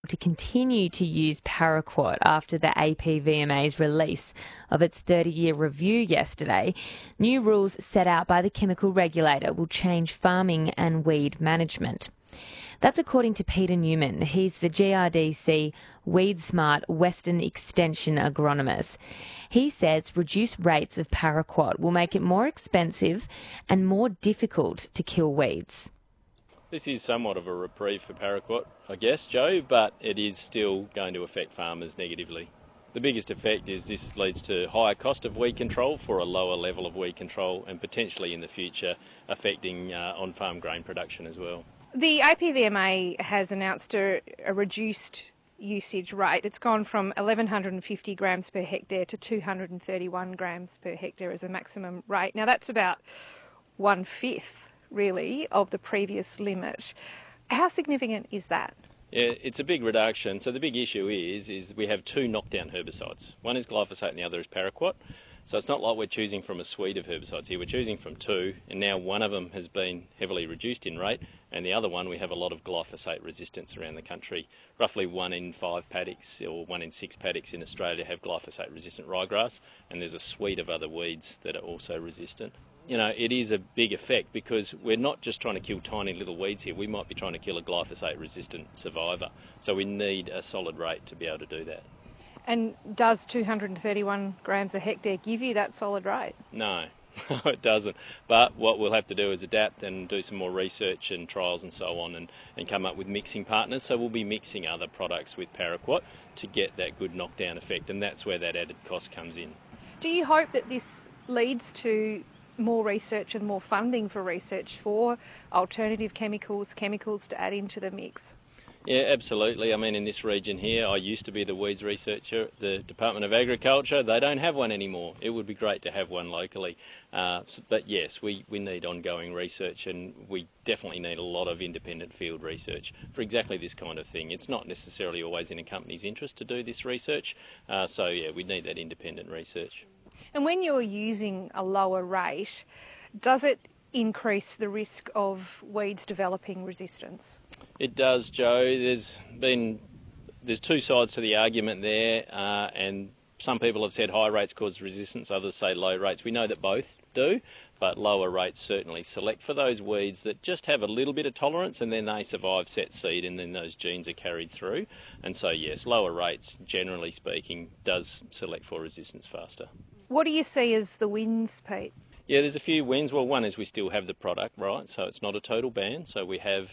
to continue to use paraquat after the APVMA's release of its 30-year review yesterday. New rules set out by the chemical regulator will change farming and weed management. That's according to Peter Newman. He's the GRDC WeedSmart Western Extension agronomist. He says reduced rates of paraquat will make it more expensive and more difficult to kill weeds. This is somewhat of a reprieve for paraquat, I guess, Joe, but it is still going to affect farmers negatively. The biggest effect is this leads to higher cost of weed control for a lower level of weed control and potentially in the future affecting on-farm grain production as well. The APVMA has announced a reduced usage rate. It's gone from 1,150 grams per hectare to 231 grams per hectare as a maximum rate. Now that's about 1/5, really, of the previous limit. How significant is that? Yeah, it's a big reduction. So the big issue is we have two knockdown herbicides. One is glyphosate and the other is paraquat. So it's not like we're choosing from a suite of herbicides here. We're choosing from two, and now one of them has been heavily reduced in rate, and the other one we have a lot of glyphosate resistance around the country. Roughly 1 in 5 paddocks or 1 in 6 paddocks in Australia have glyphosate resistant ryegrass, and there's a suite of other weeds that are also resistant. You know, it is a big effect because we're not just trying to kill tiny little weeds here. We might be trying to kill a glyphosate resistant survivor. So we need a solid rate to be able to do that. And does 231 grams a hectare give you that solid rate? No, it doesn't. But what we'll have to do is adapt and do some more research and trials and so on and come up with mixing partners. So we'll be mixing other products with paraquat to get that good knockdown effect, and that's where that added cost comes in. Do you hope that this leads to more research and more funding for research for alternative chemicals to add into the mix? Yeah, absolutely. I mean, in this region here, I used to be the weeds researcher at the Department of Agriculture. They don't have one anymore. It would be great to have one locally. But yes, we need ongoing research, and we definitely need a lot of independent field research for exactly this kind of thing. It's not necessarily always in a company's interest to do this research. So yeah, we need that independent research. And when you're using a lower rate, does it increase the risk of weeds developing resistance? It does, Joe. There's two sides to the argument there, and some people have said high rates cause resistance, others say low rates. We know that both do, but lower rates certainly select for those weeds that just have a little bit of tolerance, and then they survive set seed, and then those genes are carried through. And so yes, lower rates, generally speaking, does select for resistance faster. What do you see as the wins, Pete? Yeah, there's a few wins. Well, one is we still have the product, right? So it's not a total ban. So we have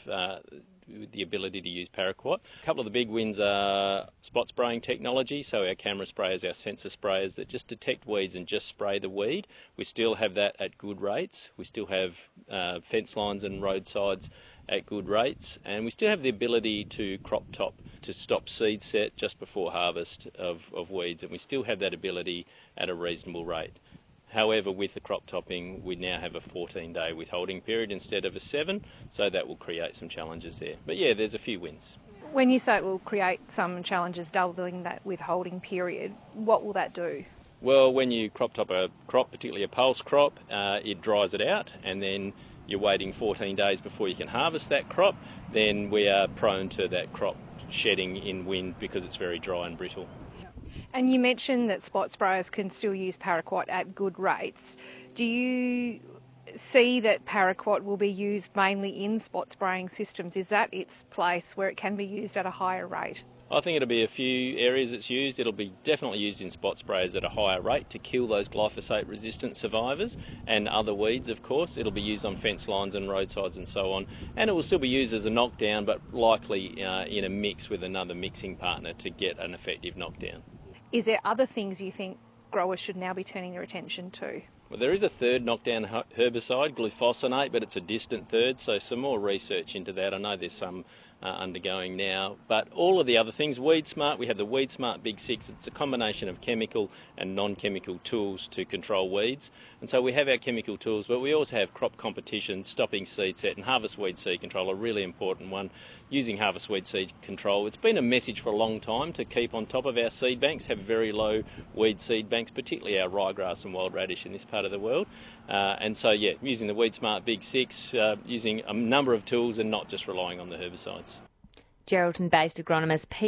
the ability to use paraquat. A couple of the big wins are spot spraying technology. So our camera sprayers, our sensor sprayers that just detect weeds and just spray the weed. We still have that at good rates. We still have fence lines and roadsides at good rates. And we still have the ability to crop top to stop seed set just before harvest of weeds. And we still have that ability at a reasonable rate. However, with the crop topping, we now have a 14-day withholding period instead of a 7, so that will create some challenges there. But yeah, there's a few wins. When you say it will create some challenges, doubling that withholding period, what will that do? Well, when you crop top a crop, particularly a pulse crop, it dries it out, and then you're waiting 14 days before you can harvest that crop, then we are prone to that crop shedding in wind because it's very dry and brittle. And you mentioned that spot sprayers can still use paraquat at good rates. Do you see that paraquat will be used mainly in spot spraying systems? Is that its place where it can be used at a higher rate? I think it'll be a few areas it's used. It'll be definitely used in spot sprayers at a higher rate to kill those glyphosate resistant survivors and other weeds, of course. It'll be used on fence lines and roadsides and so on. And it will still be used as a knockdown, but likely in a mix with another mixing partner to get an effective knockdown. Is there other things you think growers should now be turning their attention to? Well, there is a third knockdown herbicide, glufosinate, but it's a distant third, so some more research into that. I know there's some undergoing now, but all of the other things, WeedSmart, we have the WeedSmart Big Six. It's a combination of chemical and non-chemical tools to control weeds, and so we have our chemical tools, but we also have crop competition, stopping seed set, and harvest weed seed control, a really important one. Using harvest weed seed control, it's been a message for a long time to keep on top of our seed banks, have very low weed seed banks, particularly our ryegrass and wild radish in this part of the world. And so, yeah, using the WeedSmart Big Six, using a number of tools and not just relying on the herbicides. Geraldton-based agronomist Pete